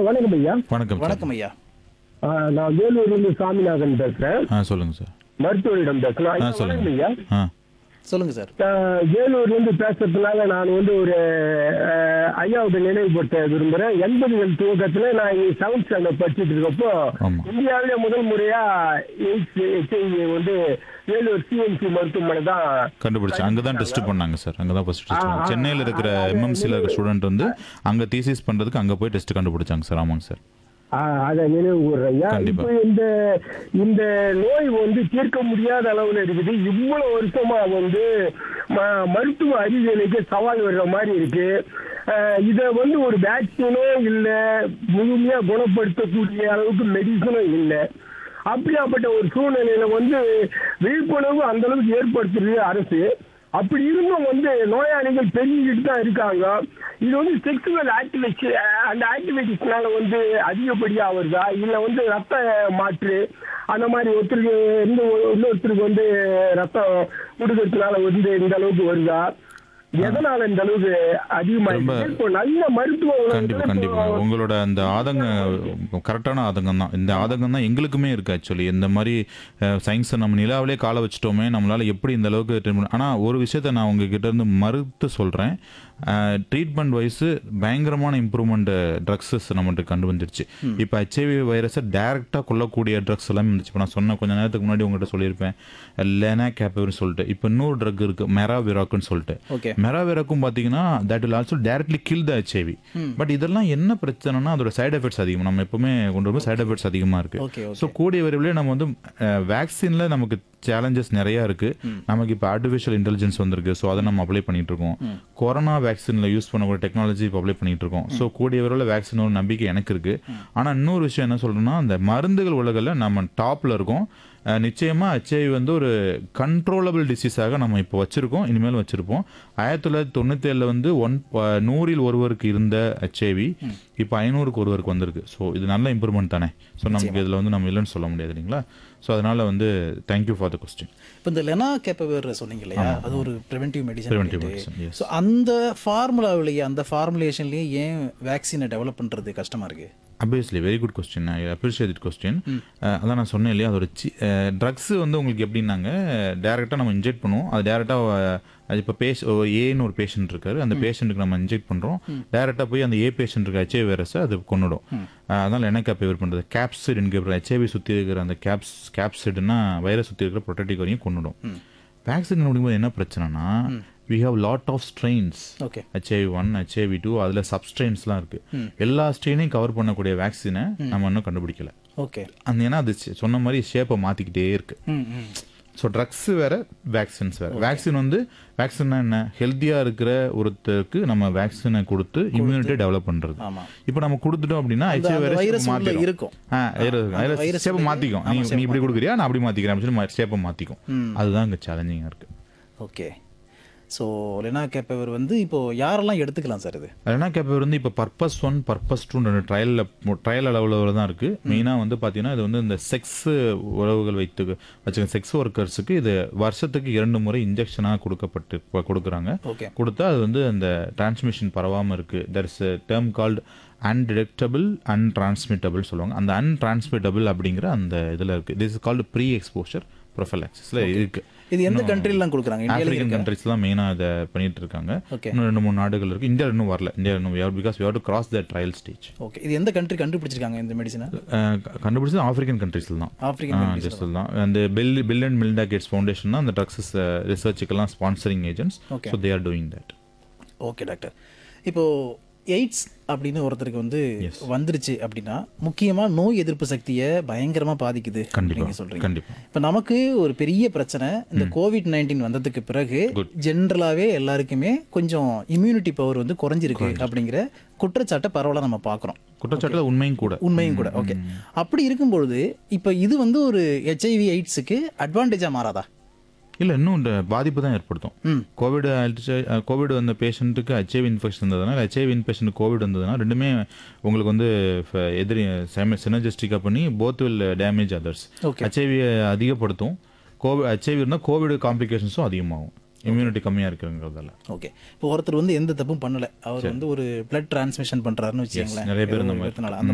வணக்கம் ஐயா. வணக்கம் சார். வணக்கம் ஐயா. நான் வேலூர்லேருந்து சாமிநாதன் பேசுறேன். சொல்லுங்க சார். மருத்துவரிடம் பேசுறேன். ஐயா, சொல்லுங்க. வணக்கம் ஐயா. சொல்லுங்க சார். வேலூர்லேருந்து பேசுறதுனால நான் ஒரு ஐயாவுக்கு நினைவுபடுத்த விரும்புறேன். 80கள் துவக்கத்துல நான் 7th ஸ்டாண்டர்ட் படிச்சுட்டு இருக்கப்போ ஆமா. இந்தியாவிலே முதல் முறையா HIV வேலூர் சிஎம்சி மருத்துவமனை தான் கண்டுபிடிச்சு அங்கதான் டெஸ்ட் பண்ணாங்க சார். அங்கதான் ஃபர்ஸ்ட் டெஸ்ட் பண்ணாங்க. சென்னையில இருக்கிற எம்எம்சில இருக்கிற ஸ்டூடெண்ட் வந்து அங்க தீசிஸ் பண்றதுக்கு அங்க போய் டெஸ்ட் கண்டுபிடிச்சாங்க சார். ஆமாங்க சார். அதை நினைவு கூறுறையா. கண்டிப்பா. இப்போ இந்த நோய் தீர்க்க முடியாத அளவுல இருக்குது. இவ்வளவு வருஷமா மருத்துவ அறிவியலுக்கு சவால் வர்ற மாதிரி இருக்கு. இத ஒரு வேக்சினோ இல்ல முழுமையா குணப்படுத்தக்கூடிய அளவுக்கு மெடிசனோ இல்லை. அப்படியாப்பட்ட ஒரு சூழ்நிலையில விழிப்புணர்வு அந்த அளவுக்கு ஏற்படுத்துறது அரசு. அப்படி இருந்தும் நோயாளிகள் பெருகிட்டு தான் இருக்காங்க. இது செக்ஸுவல் ஆக்டிவிட்டிஸ்னால அதிகப்படியா வருதா இல்ல ரத்த மாற்று அந்த மாதிரி ஒருத்தருக்கு இன்னொருத்தருக்கு ரத்தம் கொடுக்கறதுனால இந்த அளவுக்கு வருதா, எதனால இந்த அளவுக்கு அதிகமாக நல்ல மருத்துவம். கண்டிப்பா உங்களோட அந்த ஆதங்கம் கரெக்டான ஆதங்கம் தான். இந்த ஆதங்கம் தான் எங்களுக்குமே இருக்கு ஆக்சுவலி. இந்த மாதிரி சயின்ஸை நம்ம நிலாவிலே கால வச்சுட்டோமே, நம்மளால எப்படி இந்த அளவுக்கு. ஆனால் ஒரு விஷயத்த நான் உங்ககிட்ட இருந்து மறுத்து சொல்றேன். ட்ரீட்மெண்ட் வைஸ் பயங்கரமான இம்ப்ரூவ்மெண்ட் ட்ரக்ஸஸ் நம்மகிட்ட கண்டு வந்துருச்சு. இப்போ HIV வைரஸை டைரக்டா கொல்லக்கூடிய ட்ரக்ஸ் எல்லாம் இருந்துச்சு. இப்போ நான் சொன்ன கொஞ்ச நேரத்துக்கு முன்னாடி உங்ககிட்ட சொல்லியிருப்பேன் லெனாகேப்னு சொல்லிட்டு. இப்போ இன்னொரு ட்ரக் இருக்கு மெராவிராக்னு சொல்லிட்டு. மெராவிராக்கும் பார்த்தீங்கன்னா that will also directly kill the HIV. But இதெல்லாம் என்ன பிரச்சனைனா அதோட சைட் எஃபெக்ட்ஸ் அதிகம். நம்ம எப்பவுமே கொண்டு வரும்போது சைட் எஃபெக்ட்ஸ் அதிகமாக இருக்கு. ஸோ கூடிய விரைவில் நம்ம வேக்சின்ல நமக்கு சேலஞ்சஸ் நிறைய இருக்கு. நமக்கு இப்போ ஆர்டிஃபிஷியல் இன்டெலிஜென்ஸ் வந்திருக்கு. ஸோ அதை நம்ம அப்ளை பண்ணிட்டு இருக்கோம். கொரோனா வேக்சின்ல யூஸ் பண்ணக்கூடிய டெக்னாலஜி இப்போ அப்ளை பண்ணிட்டு இருக்கோம். ஸோ கூடிய விரைவில் வேக்சின் ஒரு நம்பிக்கை எனக்கு இருக்கு. ஆனால் இன்னொரு விஷயம் என்ன சொல்றேன்னா, அந்த மருந்துகள் உலகில் நம்ம டாப்ல இருக்கோம். நிச்சயமா HIV ஒரு கண்ட்ரோலபிள் டிசீஸாக நம்ம இப்போ வச்சிருக்கோம், இனிமேல் வச்சிருப்போம். 1997 100 ஒருவருக்கு இருந்த HIV இப்போ 500க்கு ஒருவருக்கு வந்திருக்கு. ஸோ இது நல்ல இம்ப்ரூவ்மெண்ட் தானே. ஸோ நமக்கு இதில் நம்ம இல்லைன்னு சொல்ல முடியாது இல்லைங்களா. ஸோ அதனால தேங்க்யூ ஃபார் த கொஸ்டின். இப்போ இந்த லெனாகேப்வர் சொன்னீங்க இல்லையா, அது ஒரு ப்ரிவென்டிவ் மெடிசன். Yes. ஸோ அந்த ஃபார்முலாவிலேயே அந்த ஃபார்முலேஷன்லேயே ஏன் வேக்சினை டெவலப் பண்ணுறது கஷ்டமாக இருக்குது? Obviously very good question. I appreciate it question. அதான் நான் சொன்னேன் இல்லையா, அதோட ட்ரக்ஸ் உங்களுக்கு எப்படின்னாங்க, டேரெக்டாக நம்ம இன்ஜெக்ட் பண்ணுவோம். அது டேரெக்டாக அது இப்போ ஏன்னு ஒரு பேஷண்ட் இருக்காரு. அந்த பேஷண்ட்டுக்கு நம்ம இன்ஜெக்ட் பண்ணுறோம். டேரெக்டாக போய் அந்த பேஷண்ட் இருக்க HIV வைரஸை அது கொண்டுடும். அதனால் லெனாகேப்வர் பண்ணுறது கேப்சிட் என்கிற HIV சுற்றி இருக்கிற அந்த கேப்சிட்னா வைரஸ் சுற்றி இருக்கிற ப்ரொடெக்டிவ் வரையும் கொண்டுடும். வேக்சின் முடியும்போது என்ன பிரச்சனைனா, we have lot of strains. HIV1 HIV2 அதுல சப்ஸ்ட்ரெயின்ஸ்லாம் இருக்கு. எல்லா ஸ்ட்ரெயினையும் கவர் பண்ணக்கூடிய வேக்சினை நம்ம இன்னும் கண்டுபிடிக்கல. ஏன்னா அது சொன்ன மாதிரி ஷேப்பை மாத்திக்கிட்டே இருக்கு. ஸோ ட்ரக்ஸ் வேற வேக்சின்ஸ் வேற. வேக்சின்னா என்ன, ஹெல்த்தியா இருக்கிற ஒருத்தருக்கு நம்ம வேக்சினை கொடுத்து இம்யூனிட்டி டெவலப் பண்றது. இப்போ நம்ம கொடுத்துட்டோம் அப்படின்னா HIV வைரஸ் மாத்திக்கும். ஷேப்பை மாத்திக்கும். நீ இப்படி கொடுக்குறியா, நான் அப்படி மாத்திக்கிறேன் அப்படின்னு சொல்லி ஷேப்பை மாத்திக்கும். அதுதான் இங்க சேலஞ்சிங்கா இருக்கு. ஓகே. ஸோ லெனாகேப்வர் இப்போ யாரெல்லாம் எடுத்துக்கலாம் சார்? இது லெனாகேப்வர் இப்போ பர்பஸ் 1 பர்பஸ் 2 ட்ரையல் அளவில் தான் இருக்குது. மெயினாக பார்த்தீங்கன்னா இது இந்த செக்ஸ் உறவுகள் வச்சுக்க செக்ஸ் ஒர்க்கர்ஸுக்கு இது வருஷத்துக்கு 2 முறை இன்ஜெக்ஷனாக கொடுக்குறாங்க. கொடுத்தா அது அந்த டிரான்ஸ்மிஷன் பரவாமல் இருக்குது. There is a term called undetectable அன்டிரான்ஸ்மிட்டபிள் சொல்லுவாங்க. அந்த அன்டிரான்ஸ்மிட்டபிள் அப்படிங்கிற அந்த இதில் இருக்குது. This is called pre exposure ப்ரொஃபைலாக்சிஸ்ல இருக்கு. இது எந்த கண்ட்ரிலாம் கொடுக்குறாங்க? ஆப்பிரிக்கன் கண்ட்ரிஸ் தான் மெயினா இதை பண்ணிட்டு இருக்காங்க. இன்னும் 2-3 நாடுகள் இருக்கு. இந்தியா இன்னும் வரல. இந்தியா இன்னும் because we have to cross the trial stage. Okay. இது எந்த கண்ட்ரி கண்டுபிடிச்சிருக்காங்க இந்த மெடிசனை? கண்டுபிடிச்சது ஆப்பிரிக்கன் கண்ட்ரீஸ்ல தான். ஆப்பிரிக்கன் தான். அந்த bill and Melinda Gates foundation தான் அந்த drugs ரிசர்ச்சுக்கெல்லாம் sponsoring agents. So they are doing that. Okay doctor. இப்போ எய்ட்ஸ் அப்படின்னு ஒருத்தருக்கு வந்துருச்சு அப்படின்னா முக்கியமா நோய் எதிர்ப்பு சக்தியை பயங்கரமா பாதிக்குது நீங்க சொல்றீங்க. இப்ப நமக்கு ஒரு பெரிய பிரச்சனை இந்த COVID-19 வந்ததுக்கு பிறகு ஜென்ரலாவே எல்லாருக்குமே கொஞ்சம் இம்யூனிட்டி பவர் குறைஞ்சிருக்கு அப்படிங்கிற குற்றச்சாட்டை பரவலா நம்ம பாக்குறோம். குற்றச்சாட்டு உண்மையும் கூட. ஓகே. அப்படி இருக்கும்பொழுது இப்ப இது ஒரு HIV எய்ட்ஸுக்கு அட்வான்டேஜா மாறாதா? இல்லை, இன்னும் பாதிப்பு தான் ஏற்படுத்தும். கோவிட் வந்த பேஷண்ட்டுக்கு HIV இன்ஃபெக்ஷன் இருந்ததுனால HIV இன்ஃபெக்ஷனுக்கு கோவிட் வந்ததுன்னா ரெண்டுமே உங்களுக்கு எதிரி சினர்ஜிஸ்டிக்காக பண்ணி both will damage others. HIV அதிகப்படுத்தும். HIV இருந்தால் கோவிட் காம்ப்ளிகேஷன்ஸும் அதிகமாகும். இம்யூனிட்டி கம்மியாக இருக்குங்கிறதால. ஓகே. இப்போ ஒருத்தர் எந்த தப்பும் பண்ணலை, அவர் ஒரு பிளட் டிரான்ஸ்மிஷன் பண்ணுறாருன்னு வச்சுக்கோங்களேன். நிறைய பேர்